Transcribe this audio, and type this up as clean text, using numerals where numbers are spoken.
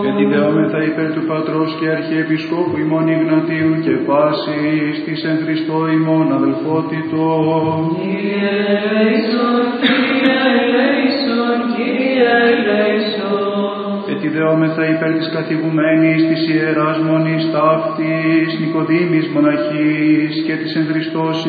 Ετιδεόμεθα υπέρ του Πατρός και Αρχιεπισκόπου ημών Ιγνατίου και πάσης της εν Χριστώ ημών αδελφότητος. Κύριε ελέησον, Κύριε ελέησον, Κύριε ελέησον. Ετιδεόμεθα υπέρ της καθηγουμένης της Ιεράς Μονής Ταύτης Νικοδήμης Μοναχής και της εν Χριστώ